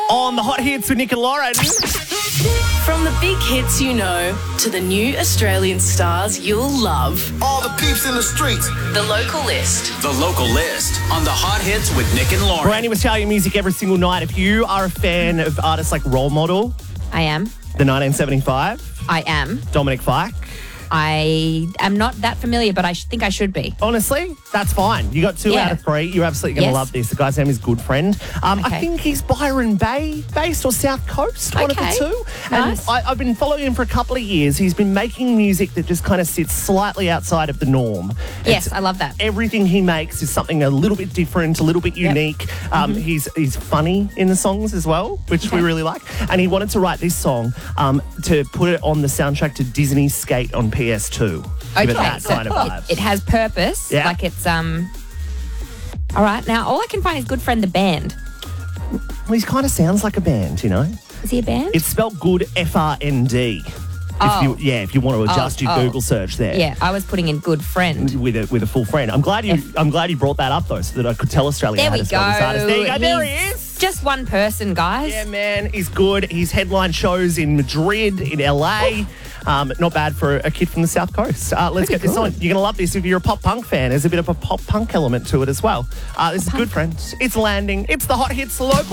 On the hot hits with Nick and Lauren. From the big hits you know to the new Australian stars you'll love. All the peeps in the streets. The Local List. The Local List on the hot hits with Nick and Lauren. Brand new Australian music every single night. If you are a fan of artists like Role Model, I am. The 1975, I am. Dominic Fike. I am not that familiar, but I think I should be. Honestly, that's fine. You got 2 out of 3. You're absolutely going to love this. The guy's name is Good Friend. I think he's Byron Bay based or South Coast, one of the two. Nice. And I've been following him for a couple of years. He's been making music that just kind of sits slightly outside of the norm. Yes, I love that. Everything he makes is something a little bit different, a little bit unique. He's funny in the songs as well, which we really like. And he wanted to write this song to put it on the soundtrack to Disney's Skate on PS2. Give it that kind of vibe. It has purpose. Yeah. Like it's all right. Now all I can find is Good Friend the band. Well, he kind of sounds like a band, you know. Is he a band? It's spelled Good FRND. If you want to adjust your Google search there. Yeah, I was putting in Good Friend with a full friend. I'm glad you brought that up though, so that I could tell Australia how to spell this artist. There you go. There he is. Just one person, guys. Yeah, man, he's good. He's headline shows in Madrid, in LA. Not bad for a kid from the South Coast. Let's get this on. You're going to love this if you're a pop punk fan. There's a bit of a pop punk element to it as well. This is Good Friend. It's landing. It's the hot hits local.